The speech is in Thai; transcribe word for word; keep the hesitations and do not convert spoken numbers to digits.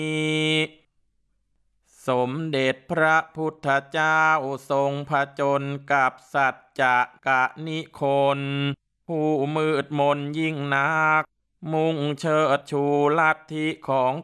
สมเด็จพระพุทธเจ้าทรงผจญกับสัจจะกะนิคนผู้มืดมนยิ่งนักมุ่งเชิดชูลัทธิของ